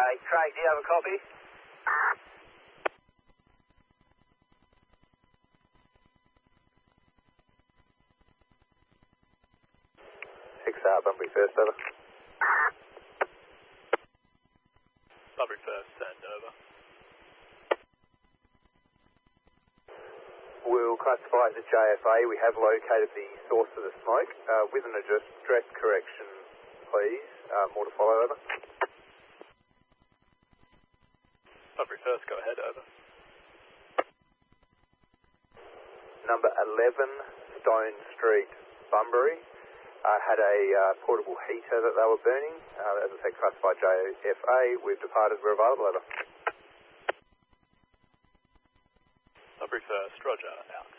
Craig, do you have a copy? 6 Bunbury First, over. Bunbury First, send over. We'll classify it as JFA. We have located the source of the smoke. With an address correction, please. More to follow, over. Bunbury First, go ahead, over. Number 11, Stone Street, Bunbury. Had a portable heater that they were burning. As I said, classified JFA. We've departed. We're available, over. Bunbury First, roger, out.